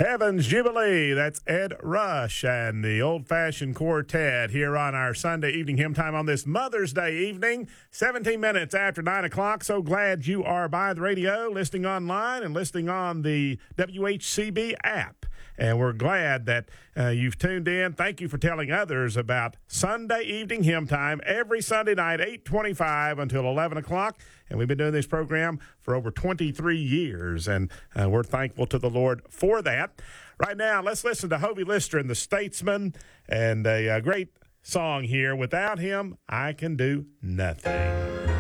Heaven's Jubilee. That's Ed Rush and the Old Fashioned Quartet here on our Sunday evening hymn time on this Mother's Day evening, 17 minutes after 9 o'clock. So glad you are by the radio, listening online, and listening on the WHCB app. And we're glad that you've tuned in. Thank you for telling others about Sunday evening hymn time every Sunday night, 8:25 until 11 o'clock. And we've been doing this program for over 23 years, and we're thankful to the Lord for that. Right now, let's listen to Hovey Lister and the Statesman, and a great song here, Without Him, I Can Do Nothing.